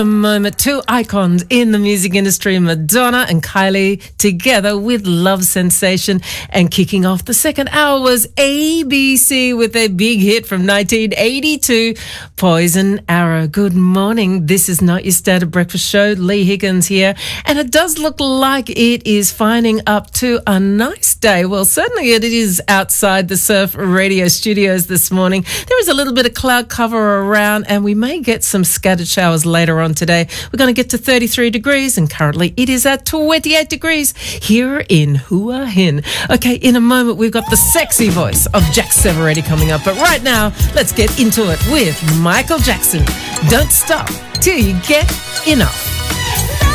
Moment, two icons in the music industry, Madonna and Kylie, together with Love Sensation. And kicking off the second hour was ABC with their big hit from 1982, Poison Arrow. Good morning. This is Not Your Standard Breakfast Show. Lee Higgins here. And it does look like it is finding up to a nice day. Well, certainly it is outside the Surf Radio studios this morning. There is a little bit of cloud cover around, and we may get some scattered showers later on today. We're going to get to 33 degrees, and currently it is at 28 degrees here in Hua Hin. Okay, in a moment we've got the sexy voice of Jack Severetti coming up, but right now let's get into it with Michael Jackson. Don't stop till you get enough.